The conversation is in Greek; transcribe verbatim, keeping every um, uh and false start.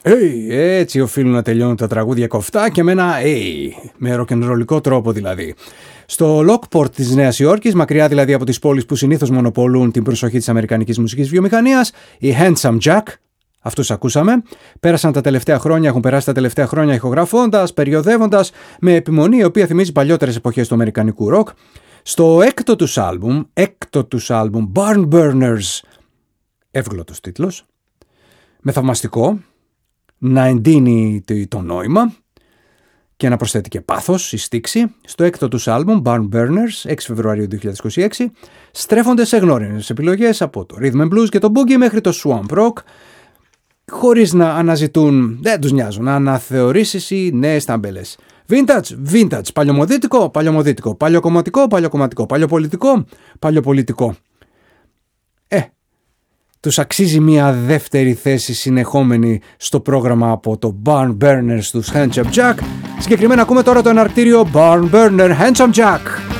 Hey, έτσι οφείλουν να τελειώνουν τα τραγούδια κοφτά και με ένα hey, με ροκενρολικό τρόπο δηλαδή. Στο Lockport της Νέας Υόρκης, μακριά δηλαδή από τις πόλεις που συνήθως μονοπολούν την προσοχή της αμερικανικής μουσικής βιομηχανίας, οι Handsome Jack, αυτούς ακούσαμε, πέρασαν τα τελευταία χρόνια, έχουν περάσει τα τελευταία χρόνια ηχογραφώντας, περιοδεύοντας, με επιμονή η οποία θυμίζει παλιότερες εποχές του αμερικανικού ροκ. Στο έκτο τους άλμπουμ, έκτο τους άλμπουμ, Barn Burners, εύγλωτος τίτλος, με θαυμαστικό, να εντείνει το νόημα και να προσθέτει και πάθος, η στίξη. Στο έκτο τους άλμπουμ, Barn Burners, έξι Φεβρουαρίου δύο χιλιάδες είκοσι έξι, στρέφονται σε γνώριμες επιλογές από το Rhythm and Blues και το Boogie μέχρι το Swamp Rock, χωρίς να αναζητούν, δεν τους νοιάζουν, αναθεωρήσεις ή νέες ταμπέλες. Vintage, vintage, παλιωμοδίτικο, παλιωμοδίτικο, παλιοκομματικό, παλιοκομματικό, παλιοπολιτικό, παλιοπολιτικό. Ε, τους αξίζει μια δεύτερη θέση συνεχόμενη στο πρόγραμμα από το Barn Burners τους Handsome Jack. Συγκεκριμένα ακούμε τώρα το εναρκτήριο Barn Burner Handsome Jack.